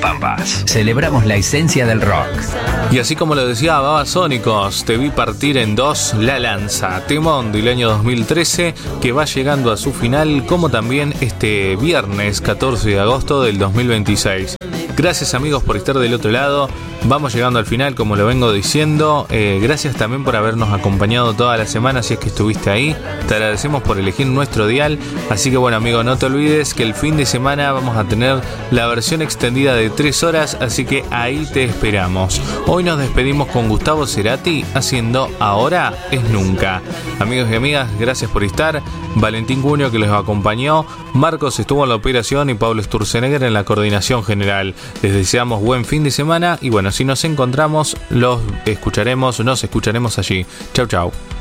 Pampas. Celebramos la esencia del rock. Y así como lo decía Babasónicos, te vi partir en dos La Lanza, temón del año 2013 que va llegando a su final, como también este viernes 14 de agosto del 2026. Gracias amigos por estar del otro lado. Vamos llegando al final, como lo vengo diciendo. Gracias también por habernos acompañado toda la semana, si es que estuviste ahí. Te agradecemos por elegir nuestro dial. Así que bueno amigo, no te olvides que el fin de semana vamos a tener la versión extendida de 3 horas, así que ahí te esperamos. Hoy nos despedimos con Gustavo Cerati haciendo Ahora es Nunca. Amigos y amigas, gracias por estar. Valentín Cunio que los acompañó, Marcos estuvo en la operación y Pablo Sturzenegger en la coordinación general. Les deseamos buen fin de semana y bueno, si nos encontramos, nos escucharemos allí. Chau chau.